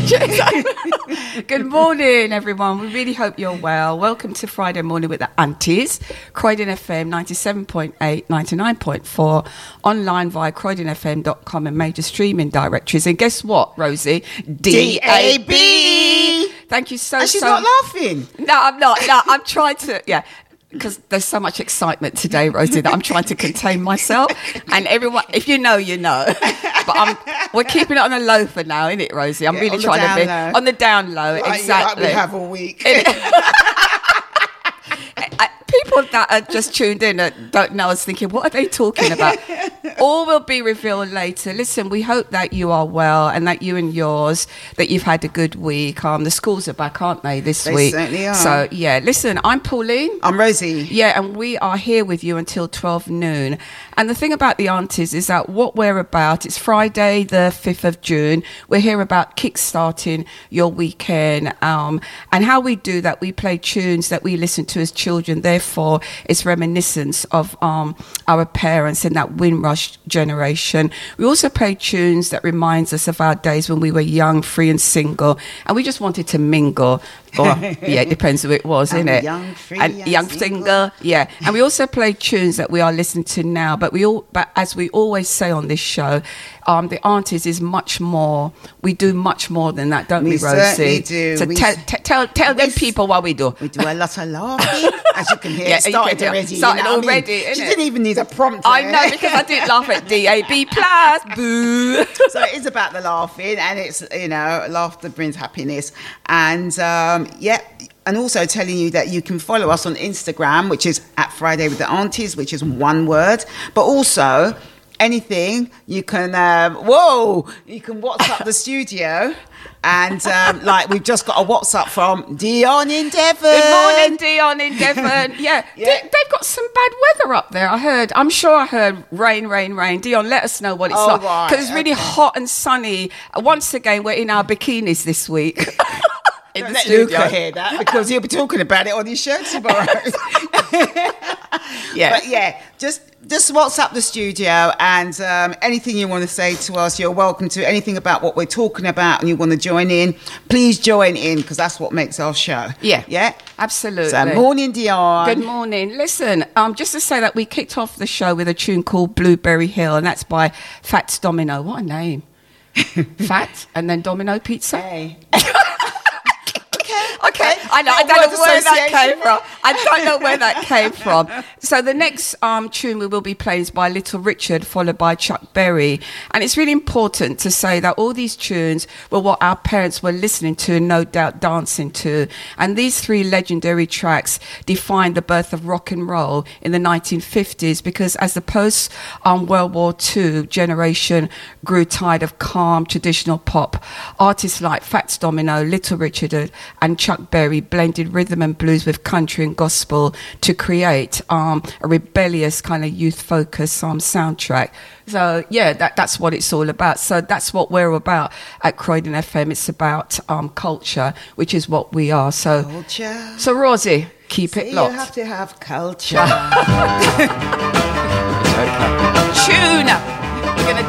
Good morning, everyone. We really hope you're well. Welcome to Friday Morning with the Aunties, Croydon FM 97.8, 99.4, online via croydonfm.com and major streaming directories. And guess what, Rosie? DAB! Thank you so much. She's not laughing. No, I'm not. No, I'm trying to, because there's so much excitement today, Rosie, that I'm trying to contain myself. And everyone, if you know, you know. But we're keeping it on a low for now, isn't it, Rosie? I'm really trying to be on the down low. Like, exactly. Like we have all week. People that are just tuned in that don't know us thinking, what are they talking about? All will be revealed later. Listen, we hope that you are well and that you and yours, that you've had a good week. The schools are back, aren't they, this week? They certainly are. So, listen, I'm Pauline. I'm Rosie. Yeah, and we are here with you until 12 noon. And the thing about the Aunties is that what we're about, it's Friday, the 5th of June. We're here about kickstarting your weekend. And how we do that, we play tunes that we listen to as children. Therefore, it's reminiscence of our parents and that Windrush generation. We also play tunes that reminds us of our days when we were young, free and single. And we just wanted to mingle. Or, it depends who it was, isn't it? Young, free, and young single. Yeah. And we also play tunes that we are listening to now. But as we always say on this show, the Aunties is much more. We do much more than that, don't we, Rosie? Certainly do. So tell them people what we do. We do a lot of laughing, as you can hear. It started already. She didn't even need a prompt. I know, because I didn't laugh at DAB Plus. Boo. So it is about the laughing, and it's, laughter brings happiness. And and also telling you that you can follow us on Instagram, which is at Friday with the Aunties, which is one word. But also anything you can you can WhatsApp the studio. And we've just got a WhatsApp from Dion in Devon. Good morning, Dion in Devon. Yeah. They've got some bad weather up there. I'm sure I heard rain. Dion, let us know what it's like, because it's really hot and sunny. Once again, we're in our bikinis this week. Don't let Luca hear that, because he'll be talking about it on his show tomorrow. But just WhatsApp the studio, and anything you want to say to us, you're welcome to. Anything about what we're talking about and you want to join in, please join in, because that's what makes our show. Yeah, absolutely. So morning, Dion. Good morning. Listen, just to say that we kicked off the show with a tune called Blueberry Hill, and that's by Fats Domino. What a name. Fat and then Domino Pizza. Hey. Okay, I don't know where that came from. I don't know where that came from. So the next tune we will be playing is by Little Richard, followed by Chuck Berry. And it's really important to say that all these tunes were what our parents were listening to and no doubt dancing to. And these three legendary tracks defined the birth of rock and roll in the 1950s, because as the post-World War II generation grew tired of calm traditional pop, artists like Fats Domino, Little Richard and Chuck Berry blended rhythm and blues with country and gospel to create a rebellious kind of youth-focused soundtrack. So, that's what it's all about. So that's what we're about at Croydon FM. It's about culture, which is what we are. So, culture. So Rosie, keep it locked. You have to have culture. Tune. We're going to